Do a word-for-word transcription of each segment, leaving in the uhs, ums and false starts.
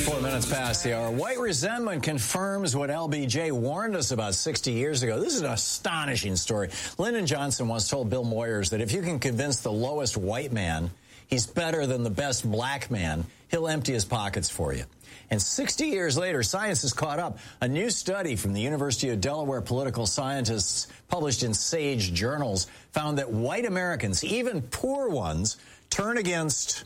twenty-four minutes past the hour. White resentment confirms what L B J warned us about sixty years ago. This is an astonishing story. Lyndon Johnson once told Bill Moyers that if you can convince the lowest white man he's better than the best black man, he'll empty his pockets for you. And sixty years later, science has caught up. A new study from the University of Delaware political scientists published in Sage Journals found that white Americans, even poor ones, turn against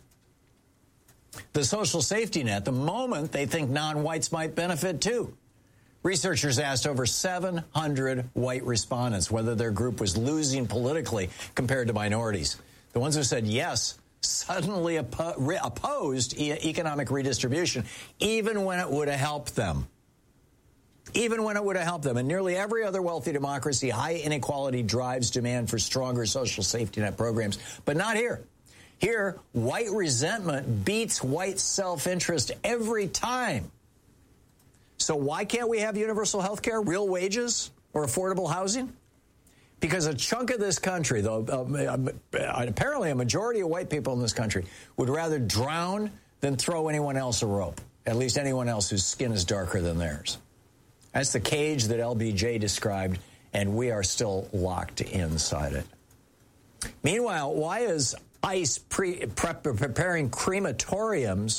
the social safety net the moment they think non-whites might benefit too. Researchers asked over seven hundred white respondents whether their group was losing politically compared to minorities. The ones who said yes suddenly oppo- re- opposed e- economic redistribution, even when it would have helped them. Even when it would have helped them. In nearly every other wealthy democracy, high inequality drives demand for stronger social safety net programs, but not here. Here, white resentment beats white self-interest every time. So why can't we have universal health care, real wages, or affordable housing? Because a chunk of this country, though, uh, apparently a majority of white people in this country, would rather drown than throw anyone else a rope, at least anyone else whose skin is darker than theirs. That's the cage that L B J described, and we are still locked inside it. Meanwhile, why is ICE pre- prep- preparing crematoriums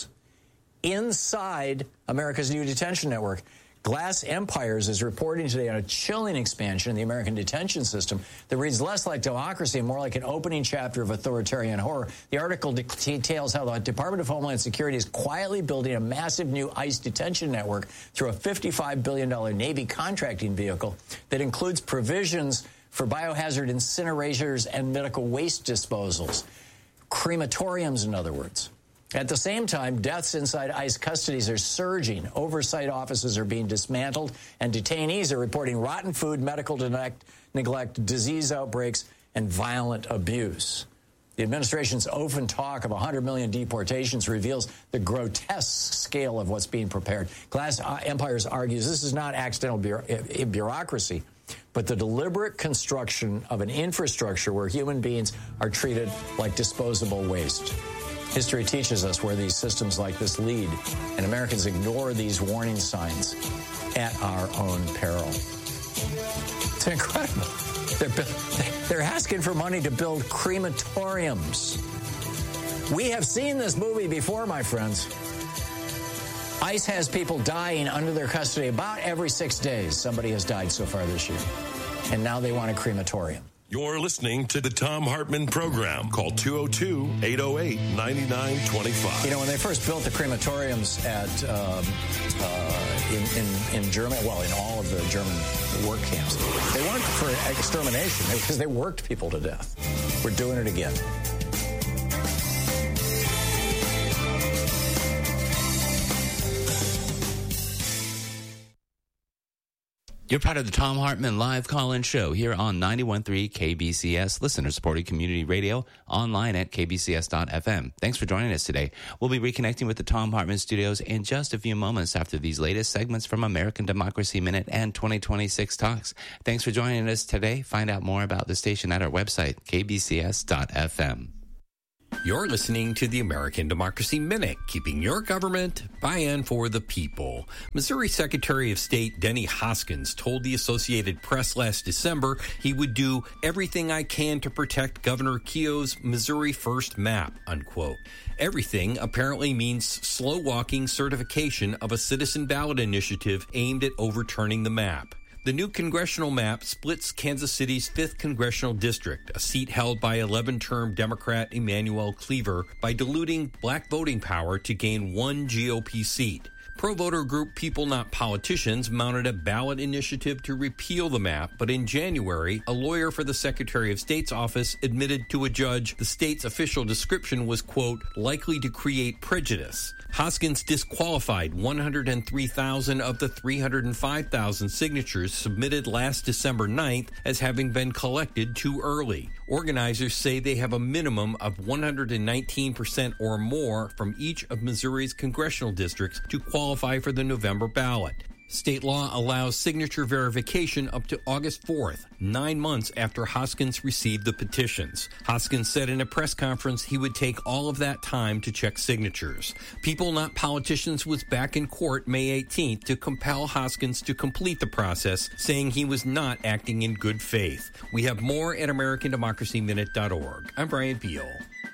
inside America's new detention network? Glass Empires is reporting today on a chilling expansion in the American detention system that reads less like democracy and more like an opening chapter of authoritarian horror. The article de- details how the Department of Homeland Security is quietly building a massive new ICE detention network through a fifty-five billion dollars Navy contracting vehicle that includes provisions for biohazard incinerators and medical waste disposals. Crematoriums, in other words. At the same time, deaths inside ICE custodies are surging. Oversight offices are being dismantled, and detainees are reporting rotten food, medical neglect, neglect, disease outbreaks, and violent abuse. The administration's open talk of one hundred million deportations reveals the grotesque scale of what's being prepared. Glass Empires argues this is not accidental bureaucracy, but the deliberate construction of an infrastructure where human beings are treated like disposable waste. History teaches us where these systems like this lead, and Americans ignore these warning signs at our own peril. It's incredible. They're, they're asking for money to build crematoriums. We have seen this movie before, my friends. ICE has people dying under their custody about every six days. Somebody has died so far this year. And now they want a crematorium. You're listening to the Thom Hartmann Program. Call two oh two, eight oh eight, nine nine two five. You know, when they first built the crematoriums at um, uh, in, in, in Germany, well, in all of the German work camps, they weren't for extermination because they worked people to death. We're doing it again. You're part of the Thom Hartmann live call-in show here on ninety-one point three K B C S, listener-supported community radio, online at k b c s dot f m. Thanks for joining us today. We'll be reconnecting with the Thom Hartmann studios in just a few moments after these latest segments from American Democracy Minute and twenty twenty-six Talks. Thanks for joining us today. Find out more about the station at our website, k b c s dot f m. You're listening to the American Democracy Minute, keeping your government by and for the people. Missouri Secretary of State Denny Hoskins told the Associated Press last December he would do everything I can to protect Governor Keough's Missouri First map, unquote. Everything apparently means slow-walking certification of a citizen ballot initiative aimed at overturning the map. The new congressional map splits Kansas City's fifth congressional district, a seat held by eleven-term Democrat Emanuel Cleaver, by diluting black voting power to gain one G O P seat. Pro-voter group People Not Politicians mounted a ballot initiative to repeal the map, but in January, a lawyer for the Secretary of State's office admitted to a judge the state's official description was, quote, likely to create prejudice. Hoskins disqualified one hundred three thousand of the three hundred five thousand signatures submitted last December ninth as having been collected too early. Organizers say they have a minimum of one hundred nineteen percent or more from each of Missouri's congressional districts to qualify for the November ballot. State law allows signature verification up to August fourth, nine months after Hoskins received the petitions. Hoskins said in a press conference he would take all of that time to check signatures. People Not Politicians was back in court May eighteenth to compel Hoskins to complete the process, saying he was not acting in good faith. We have more at American Democracy Minute dot org. I'm Brian Beal.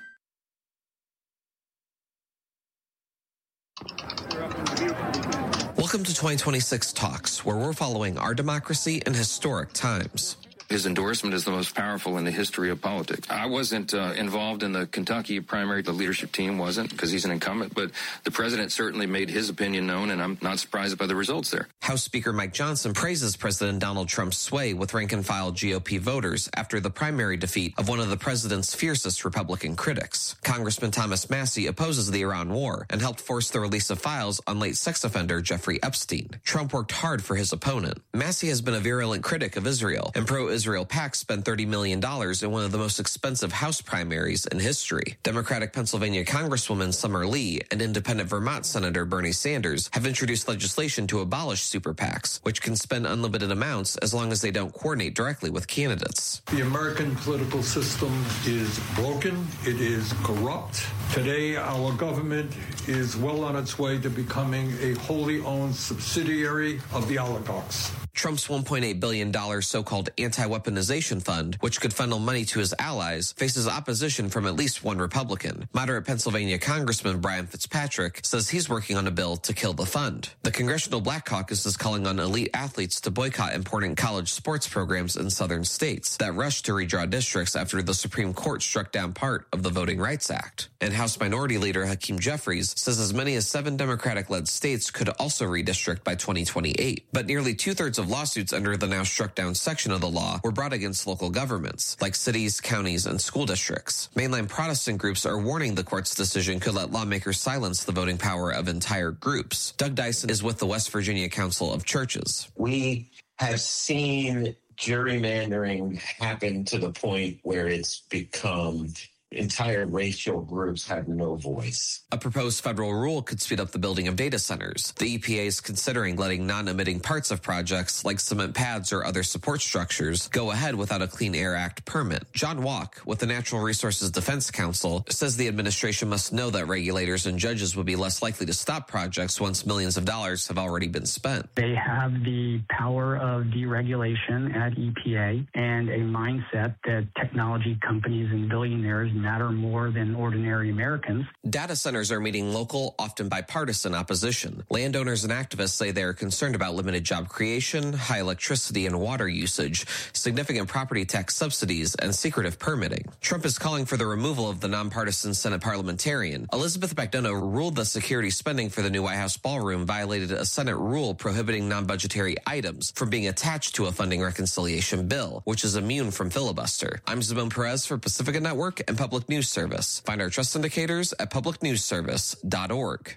Welcome to twenty twenty-six Talks, where we're following our democracy in historic times. His endorsement is the most powerful in the history of politics. I wasn't uh, involved in the Kentucky primary. The leadership team wasn't because he's an incumbent, but the president certainly made his opinion known, and I'm not surprised by the results there. House Speaker Mike Johnson praises President Donald Trump's sway with rank-and-file G O P voters after the primary defeat of one of the president's fiercest Republican critics. Congressman Thomas Massie opposes the Iran war and helped force the release of files on late sex offender Jeffrey Epstein. Trump worked hard for his opponent. Massie has been a virulent critic of Israel, and pro-Israel PACs spent thirty million dollars in one of the most expensive House primaries in history. Democratic Pennsylvania Congresswoman Summer Lee and independent Vermont Senator Bernie Sanders have introduced legislation to abolish super PACs, which can spend unlimited amounts as long as they don't coordinate directly with candidates. The American political system is broken. It is corrupt. Today, our government is well on its way to becoming a wholly owned subsidiary of the oligarchs. Trump's one point eight billion dollars so-called anti-weaponization fund, which could funnel money to his allies, faces opposition from at least one Republican. Moderate Pennsylvania Congressman Brian Fitzpatrick says he's working on a bill to kill the fund. The Congressional Black Caucus is calling on elite athletes to boycott important college sports programs in southern states that rushed to redraw districts after the Supreme Court struck down part of the Voting Rights Act. And House Minority Leader Hakeem Jeffries says as many as seven Democratic-led states could also redistrict by twenty twenty-eight. But nearly two-thirds of lawsuits under the now struck-down section of the law were brought against local governments, like cities, counties, and school districts. Mainline Protestant groups are warning the court's decision could let lawmakers silence the voting power of entire groups. Doug Dyson is with the West Virginia Council of Churches. We have seen gerrymandering happen to the point where it's become entire racial groups have no voice. A proposed federal rule could speed up the building of data centers. The E P A is considering letting non-emitting parts of projects like cement pads or other support structures go ahead without a Clean Air Act permit. John Walk, with the Natural Resources Defense Council, says the administration must know that regulators and judges would be less likely to stop projects once millions of dollars have already been spent. They have the power of deregulation at E P A and a mindset that technology companies and billionaires matter more than ordinary Americans. Data centers are meeting local, often bipartisan opposition. Landowners and activists say they are concerned about limited job creation, high electricity and water usage, significant property tax subsidies, and secretive permitting. Trump is calling for the removal of the nonpartisan Senate parliamentarian. Elizabeth McDonough ruled the security spending for the new White House ballroom violated a Senate rule prohibiting non-budgetary items from being attached to a funding reconciliation bill, which is immune from filibuster. I'm Zabon Perez for Pacifica Network and Public News Service. Find our trust indicators at public news service dot org.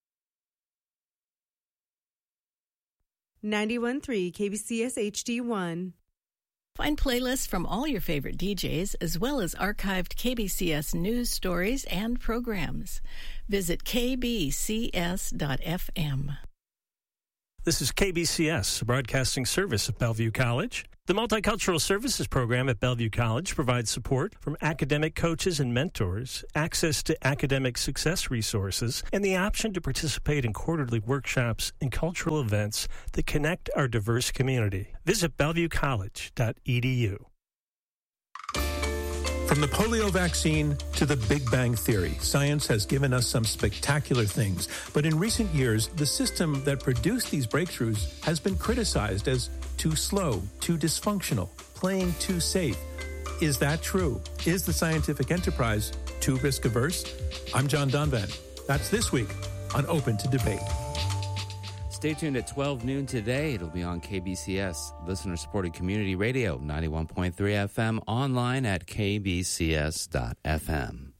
ninety-one point three K B C S H D one. Find playlists from all your favorite D Js, as well as archived K B C S news stories and programs. Visit K B C S dot F M. This is K B C S, a broadcasting service of Bellevue College. The Multicultural Services Program at Bellevue College provides support from academic coaches and mentors, access to academic success resources, and the option to participate in quarterly workshops and cultural events that connect our diverse community. Visit bellevue college dot e d u. From the polio vaccine to the Big Bang Theory, science has given us some spectacular things. But in recent years, the system that produced these breakthroughs has been criticized as too slow, too dysfunctional, playing too safe. Is that true? Is the scientific enterprise too risk-averse? I'm John Donvan. That's this week on Open to Debate. Stay tuned at twelve noon today. It'll be on K B C S, listener-supported community radio, ninety-one point three F M, online at K B C S dot F M.